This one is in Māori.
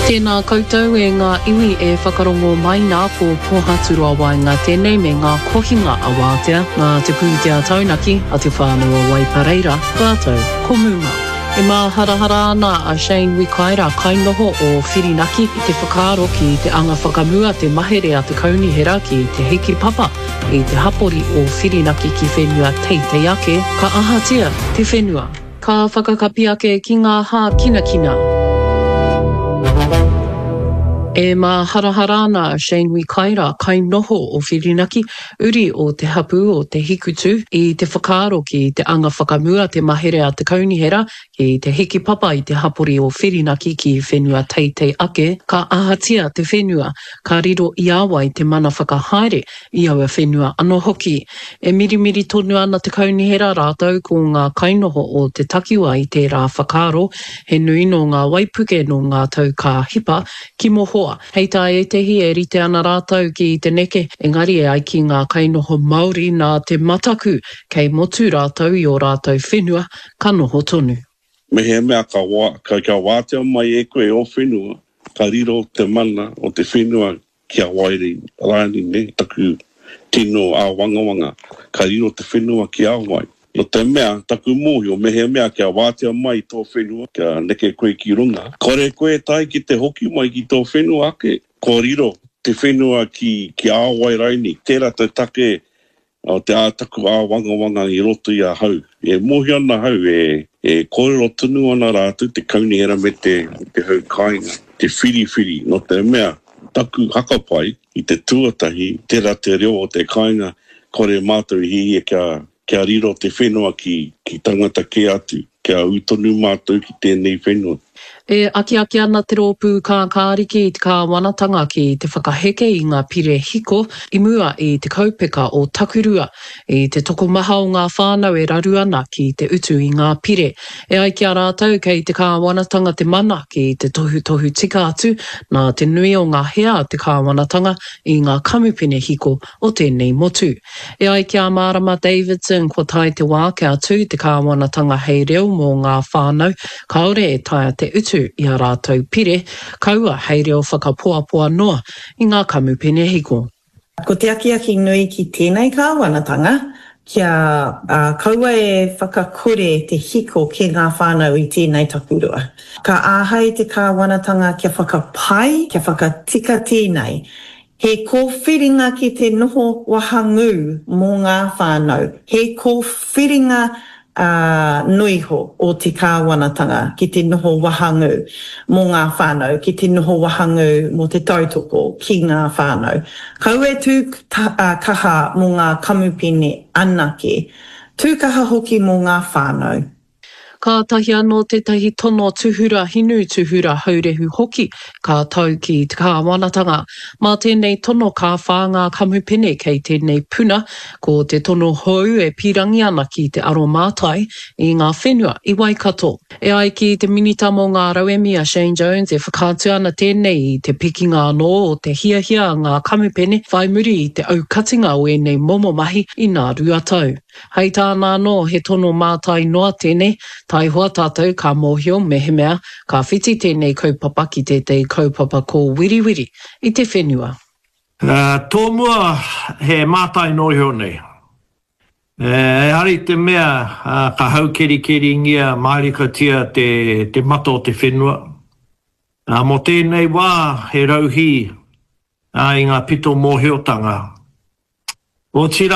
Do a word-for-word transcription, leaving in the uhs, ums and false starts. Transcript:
Tēnā koutou e ngā iwi e whakarongo mai nā po pōhaturua wai ngā tēnei me ngā kohinga a wātea, ngā te pūtea taunaki a te whānau a Waipareira, wātou, ko Muma. E mā harahara ana a Shane Wikaira kainoho o Whirinaki i te whakaaro ki te anga whakamua te mahere a te kaunihera ki te hiki papa i te hapori o Whirinaki ki whenua teitei ake, ka ahatia te whenua. Ka whakakapi ake ki ngā hā kina kina. E mā harahara ana Shane Wikaira kainoho o Whirinaki, uri o te hapu o te hikutu i te whakaaro ki te anga whakamua te mahere a te kaunihera ki te hiki papa i te hapori o Whirinaki ki whenua teitei ake, ka ahatia te whenua, ka riro i awa i te mana whakahaere i aua whenua anō hoki. E mirimiri tonu ana te kaunihera rātou ko ngā kainoho o te takiwa i te rā whakaaro, he nui no ngā waipuke no ngā tau ka hipa ki moho. Hei tā e tehi e rite ana rātou ki te neke, engari e ai ki ngā kainoho Māori nā te mataku, kei motu rātou i o rātou whenua, ka noho tonu. Me he mea ka, wā, ka, ka wātea mai e koe o whenua, ka riro te mana o te whenua kia wairi, rāni ne, taku tino a wanga wanga, ka riro te whenua kia wai. No te mea, taku mōhio, me he mea kia wātea mai tō whenua, kia neke koe ki runga. Kore koe tai ki te hoki mai ki tō whenua ake, ko riro te whenua ki, ki āwai raini, tērā te take o te ātaku ā wanga wanga i roto i a hau. E mōhio ana hau, e, e kōrero tunu ana rātu te kaunihera me te, te hau kāinga, te whiri whiri, no te mea, taku hakapai i te tuatahi, tērā te reo o te kāinga, kore mātou hi e kia kia riro te whenua ki, ki tangata ke atu, kia utonu mātou ki tēnei whenua. E aki aki ana te rōpū ka kāriki i te kāwanatanga ki te whakaheke i ngā pire hiko, i mua i te kaupeka o takurua, i te toko maha o ngā whānau e raru ana ki te utu i ngā pire. E ai kia rātou kei te kāwanatanga te mana ki te tohu tohu tika atu, nā te nui o ngā hea te kāwanatanga i ngā kamupene hiko o tēnei motu. E ai kia Marama Davidson ko tai te wā kia atu te kāwanatanga hei reo mō ngā whānau, kaore e taia te utu i a rātou pire, kaua hei reo whakapoapoa noa i ngā kamupene hiko. Ko te aki aki nui ki tēnei kāwanatanga, kia uh, kaua e whakakore te hiko ki ngā whānau i tēnei takurua. Ka āhei te kāwanatanga kia whakapai, kia whakatika tēnei. He kōwhiringa ki te noho wahangu mō ngā whānau. He kōwhiringa Uh, nuiho o te kāwanatanga ki te noho wahangu mō ngā whānau, ki te noho wahangu mō te tautoko ki ngā whānau. Kau e tū ta, uh, kaha mō ngā kamupene anake, tū kaha hoki mō ngā whānau. Ka tahi anō tētahi tono tuhura, hinu tuhura haurehu hoki, ka tau ki te kāwanatanga. Mā tēnei tono ka whāngā kamupene kei tēnei puna, ko te tono hou e pirangi ana ki te aro mātai i ngā whenua i Waikato. E ai ki te minita mō ngā rauemi a Shane Jones e whakātu ana tēnei i te pikinga anō o te hiahia ngā kamupene, whai muri i te aukatinga o enei momo mahi i ngā ruatau. Hei tāna anō he tono mātai noa tēnei, tai hoa tātou ka mōhio me he mea, ka whiti tēnei kaupapa ki tētei kaupapa ko wiriwiri i te whenua. Uh, tō mua he mātai nohio nei. E hari te mea uh, ka hau keri keri ngia maarika tia te, te mato o te whenua. Uh, mo tēnei wā he rauhi uh, i ngā pito mōhiotanga. O tira